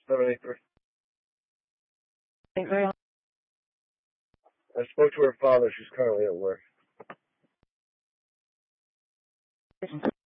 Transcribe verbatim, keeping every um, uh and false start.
seven eight three. Thank you very much. I spoke to her father. She's currently at work.